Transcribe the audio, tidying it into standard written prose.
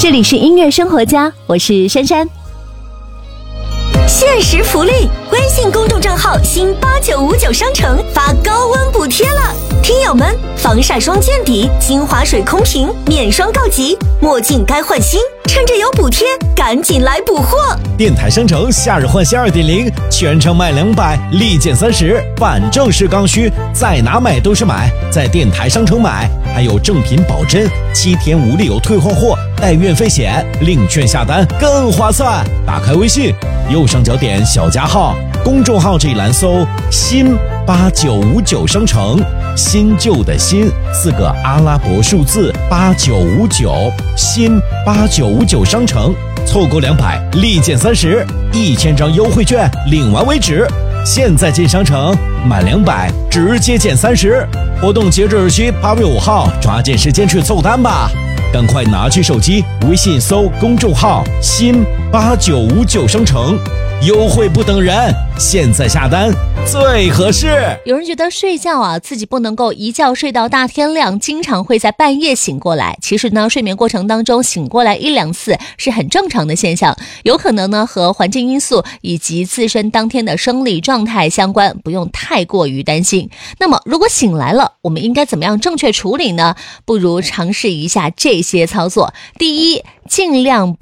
这里是音乐生活家，我是珊珊。 限时福利，微信公众账号新8959商城发高温补贴了，听友们，防晒霜见底，精华水空瓶免霜告急，墨镜该换新，趁着有补贴赶紧来补货。 电台商城夏日换新 2.0 全程卖200，立减30，反正是刚需，在哪买都是买，在电台商城买，还有正品保真，7天无理由退换货，带运费险，领券下单更划算。打开微信，右上角点小加号，公众号这一栏搜新8959商城，新旧的新4个阿拉伯数字8959，新8959商城，凑够200立减30，1000张优惠券领完为止。现在进商城，满200直接减30，活动截止日期8月5号，抓紧时间去凑单吧！赶快拿起手机，微信搜公众号新8959商城，优惠不等人，现在下单最合适。 有人觉得睡觉啊，自己不能够一觉睡到大天亮，经常会在半夜醒过来。其实呢，睡眠过程当中醒过来1-2次是很正常的现象，有可能呢和环境因素以及自身当天的生理状态相关，不用太过于担心。那么如果醒来了，我们应该怎么样正确处理呢？不如尝试一下这些操作。第一，尽量